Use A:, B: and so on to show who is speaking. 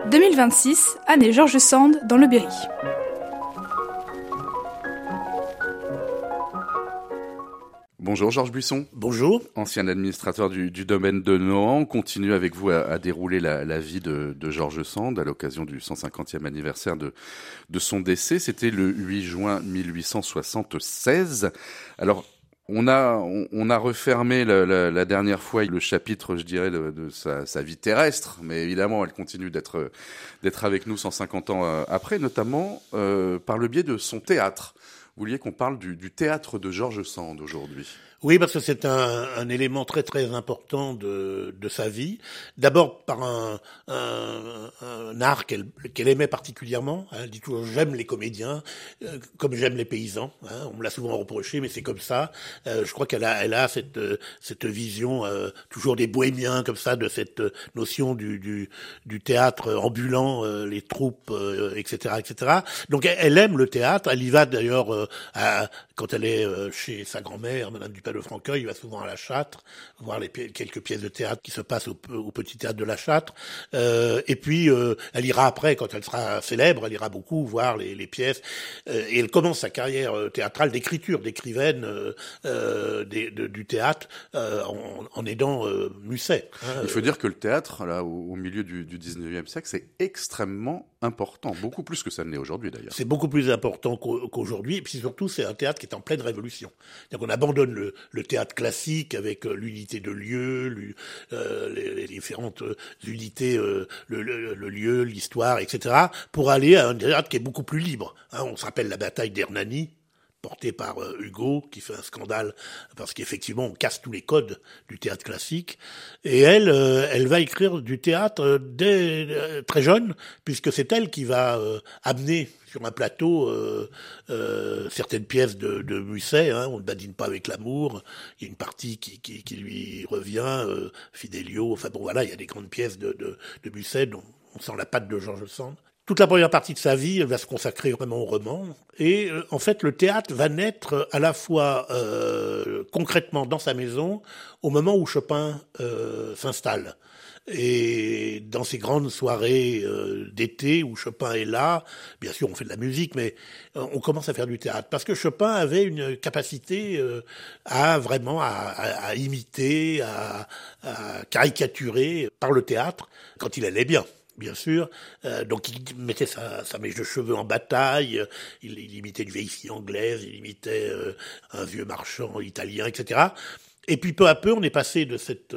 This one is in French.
A: 2026, année George Sand dans le Berry.
B: Bonjour Georges Buisson.
C: Bonjour.
B: Ancien administrateur du domaine de Nohant. On continue avec vous à dérouler la vie de George Sand à l'occasion du 150e anniversaire de son décès. C'était le 8 juin 1876. Alors, on a refermé la dernière fois le chapitre, je dirais, de sa vie terrestre, mais évidemment, elle continue d'être avec nous 150 ans après, notamment par le biais de son théâtre. Vous vouliez qu'on parle du théâtre de George Sand aujourd'hui.
C: Oui, parce que c'est un élément très très important de sa vie. D'abord par un art qu'elle aimait particulièrement. Elle dit toujours j'aime les comédiens comme j'aime les paysans. On me l'a souvent reproché, mais c'est comme ça. Je crois qu'elle a cette vision toujours des bohémiens comme ça, de cette notion du théâtre ambulant, les troupes, etc., etc. Donc elle aime le théâtre. Elle y va d'ailleurs quand elle est chez sa grand-mère, Madame Dupin de Franqueuil, il va souvent à la Châtre, voir quelques pièces de théâtre qui se passent au petit théâtre de la Châtre. Et puis, elle ira après, quand elle sera célèbre, elle ira beaucoup voir les pièces. Et elle commence sa carrière théâtrale d'écrivaine du théâtre en aidant Musset.
B: Il faut dire que le théâtre, là, au milieu du 19e siècle, c'est extrêmement important, beaucoup plus que ça ne l'est aujourd'hui d'ailleurs.
C: C'est beaucoup plus important qu'aujourd'hui, et puis surtout, c'est un théâtre qui est en pleine révolution. C'est-à-dire qu'on abandonne le théâtre classique avec l'unité de lieu, les différentes unités, le lieu, l'histoire, etc., pour aller à un théâtre qui est beaucoup plus libre. On se rappelle la bataille d'Hernani, portée par Hugo, qui fait un scandale parce qu'effectivement on casse tous les codes du théâtre classique. Et elle va écrire du théâtre dès très jeune, puisque c'est elle qui va amener sur un plateau certaines pièces de Musset. On ne badine pas avec l'amour. Il y a une partie qui lui revient, Fidelio. Enfin bon, voilà, il y a des grandes pièces de Musset dont on sent la patte de George Sand. Toute la première partie de sa vie, elle va se consacrer vraiment au roman. Et en fait, le théâtre va naître à la fois concrètement dans sa maison, au moment où Chopin s'installe. Et dans ces grandes soirées d'été où Chopin est là, bien sûr on fait de la musique, mais on commence à faire du théâtre. Parce que Chopin avait une capacité à imiter, à caricaturer par le théâtre, quand il allait bien sûr. Donc il mettait sa mèche de cheveux en bataille, il imitait une vieille fille anglaise, il imitait un vieux marchand italien, etc. Et puis peu à peu, on est passé de cette